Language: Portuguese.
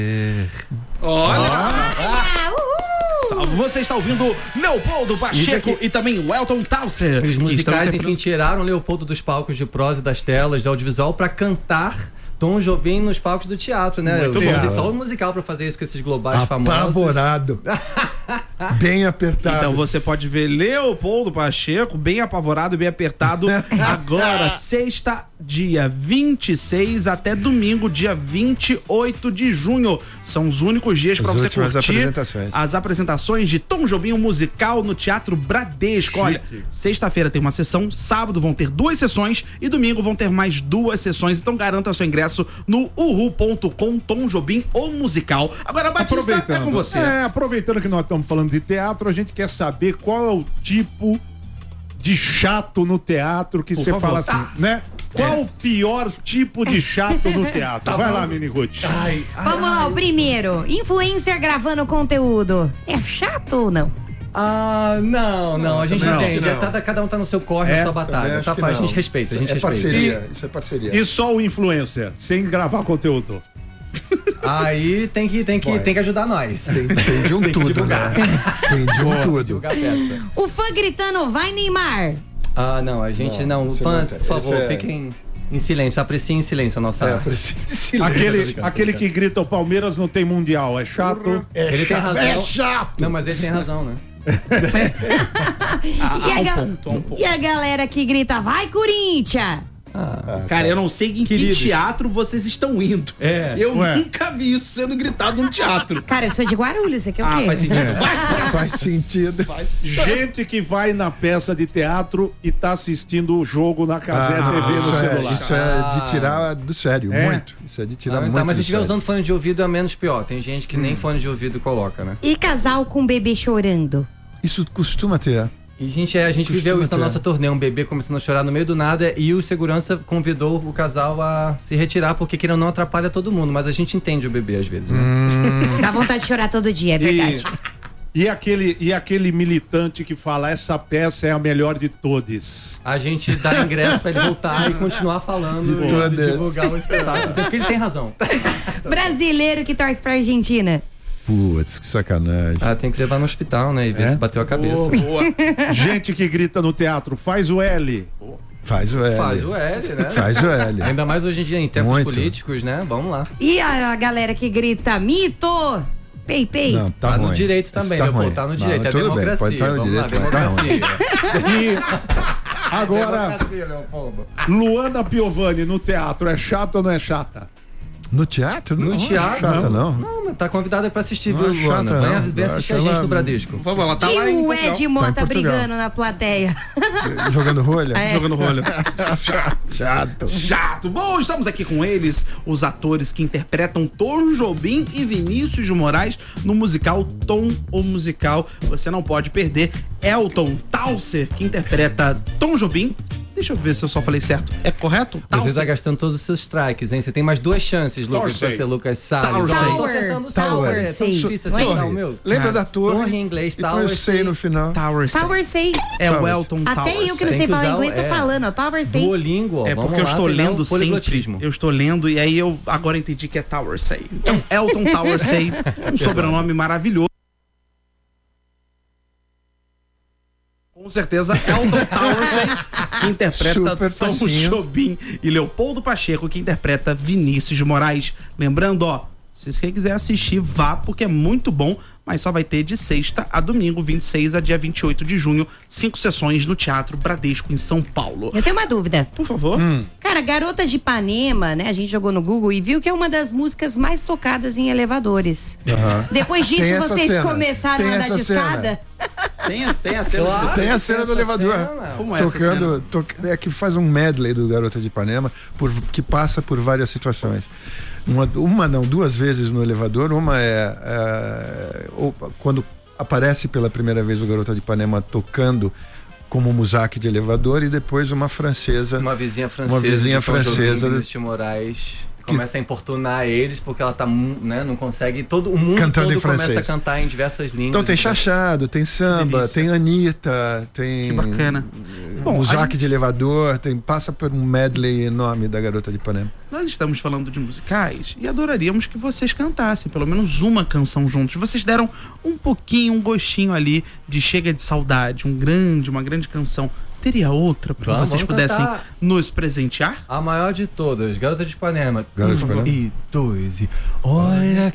Você está ouvindo Leopoldo Pacheco e também o Elton Towser. Os musicais, enfim, tiraram Leopoldo dos palcos de prosa e das telas de audiovisual para cantar Tom Jobim nos palcos do teatro, né? Muito bom. Só o musical para fazer isso com esses globais famosos. Apavorado. Bem apertado. Então você pode ver Leopoldo Pacheco bem apavorado e bem apertado agora, sexta, dia 26 até domingo, dia 28 de junho. São os únicos dias para você curtir as apresentações de Tom Jobim, um musical no Teatro Bradesco. Chique. Olha, sexta-feira tem uma sessão, sábado vão ter 2 sessões e domingo vão ter mais 2 sessões. Então garanta seu ingresso no uhu.com, Tom Jobim, o musical. Agora, Batista, é com você. Aproveitando que nós estamos falando de teatro, a gente quer saber qual é o tipo de chato no teatro que você fala assim, né? Qual o pior tipo de chato no teatro? Vai lá, Mini Ruth. Vamos lá, o primeiro. Influencer gravando conteúdo. É chato ou não? Não, a gente entende. Cada um tá no seu corre, na sua batalha. Tá, a gente respeita, parceria. Isso é parceria. E só o influencer, sem gravar conteúdo? Aí tem que ajudar nós. Tem de um tudo, né? Tem de um tudo. O fã gritando, vai Neymar. Não, a gente não. Fãs, por favor, fiquem em silêncio, apreciem em silêncio a nossa. Aquele que grita o Palmeiras não tem mundial, é chato? Ele tem razão. É chato! Não, mas ele tem razão, né? E a galera que grita, vai Corinthians! Cara, eu não sei em que teatro vocês estão indo. Eu nunca vi isso sendo gritado num teatro. Cara, eu sou de Guarulhos, você quer o quê? Faz sentido. Faz sentido. Gente que vai na peça de teatro e tá assistindo o jogo na casinha TV no celular. Isso é de tirar do sério, muito. Isso é de tirar muito. Mas se estiver usando fone de ouvido é menos pior. Tem gente que nem fone de ouvido coloca, né? E casal com bebê chorando? Isso costuma ter. E a gente viveu isso na nossa turnê, um bebê começando a chorar no meio do nada e o segurança convidou o casal a se retirar porque querendo não atrapalha todo mundo, mas a gente entende o bebê às vezes, né? Dá vontade de chorar todo dia, é verdade. E aquele militante que fala, essa peça é a melhor de todas. A gente dá ingresso pra ele voltar e continuar falando e divulgar o espetáculo, porque ele tem razão. Brasileiro que torce pra Argentina. Putz, que sacanagem. Tem que levar no hospital, né? E ver se bateu a cabeça. Boa. Gente que grita no teatro, faz o L. Faz o L. Faz o L, né? Faz o L. Ainda mais hoje em dia, em tempos políticos, né? Vamos lá. E a galera que grita, mito! Pei, pei. Não, tá no direito também, tá no direito. É democracia. Pode estar no direito, democracia. E agora, Luana Piovani no teatro, é chata ou não é chata? No teatro? No teatro? Chata, não. Não, tá convidada pra assistir, viu, Luana? Vem assistir a gente no Bradesco. Vamos lá, tá e lá em o Ed Mota brigando na plateia. Jogando rolha? Jogando rolha. Chato. Bom, estamos aqui com eles, os atores que interpretam Tom Jobim e Vinícius de Moraes no musical Tom, o Musical. Você não pode perder. Elton Towser, que interpreta Tom Jobim. Deixa eu ver se eu só falei certo. É correto? Você está gastando todos os seus strikes, hein? Você tem mais 2 chances, Lucas, pra ser Lucas Salles. Tower. É tão difícil acertar o meu. Lembra da torre? Torre em inglês, Tower. Eu sei no final. Tower Say. É o Elton Towser. Até eu que não sei falar inglês tô falando, ó. Tower Say. Duolingo, é porque eu estou lendo sempre. Eu estou lendo e aí eu agora entendi que é Tower Say. Então, Elton Tower Say, um sobrenome maravilhoso. Com certeza, Elton Towser, que interpreta Tom Jobim, e Leopoldo Pacheco, que interpreta Vinícius de Moraes. Lembrando, se você quiser assistir, vá, porque é muito bom, mas só vai ter de sexta a domingo, 26 a dia 28 de junho, 5 sessões no Teatro Bradesco, em São Paulo. Eu tenho uma dúvida. Por favor. Cara, Garota de Ipanema, né? A gente jogou no Google e viu que é uma das músicas mais tocadas em elevadores. Depois disso, vocês começaram a andar de escada? Tem a cena. Claro, tem a cena do elevador. Como é tocando, é que faz um medley do Garota de Ipanema, que passa por várias situações. Uma não, 2 vezes no elevador. Uma quando aparece pela primeira vez o Garota de Ipanema tocando como Musaque de elevador, e depois uma vizinha francesa de Moraes começa a importunar eles porque ela tá, né, não consegue, todo o mundo cantando todo em francês. Começa a cantar em diversas línguas. Então tem chachado, tem samba, tem Anitta, tem... Que bacana. Bom, Muzak de elevador, passa por um medley enorme da Garota de Ipanema. Nós estamos falando de musicais e adoraríamos que vocês cantassem pelo menos uma canção juntos. Vocês deram um gostinho ali de Chega de Saudade, uma grande canção. Teria outra para que vocês pudessem nos presentear? A maior de todas, Garota de Ipanema. Garota de Ipanema. E 2 e olha